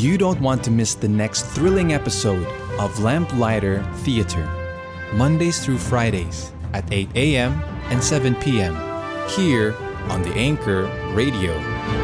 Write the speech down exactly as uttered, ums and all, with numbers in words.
You don't want to miss the next thrilling episode of Lamplighter Theater, Mondays through Fridays at eight a.m. and seven p.m. here on the Anchor Radio.